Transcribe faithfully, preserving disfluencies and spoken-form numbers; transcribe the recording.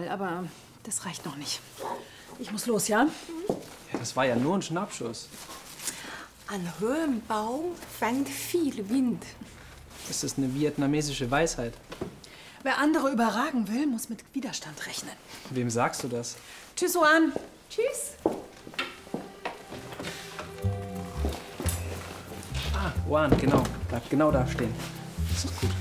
mal, aber das reicht noch nicht. Ich muss los, ja? Ja, das war ja nur ein Schnappschuss. An hohem Baum fängt viel Wind. Das ist eine vietnamesische Weisheit. Wer andere überragen will, muss mit Widerstand rechnen. Wem sagst du das? Tschüss, Oan. Tschüss. Ah, Oan, genau. Bleib genau da stehen. Das ist gut.